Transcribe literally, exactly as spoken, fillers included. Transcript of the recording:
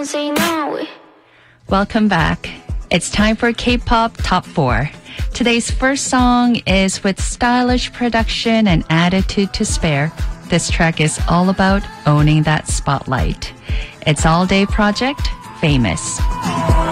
don't say no. Welcome back. It's time for K-pop Top four. Today's first song is with stylish production and attitude to spare. This track is all about owning that spotlight. It's All Day Project, Famous.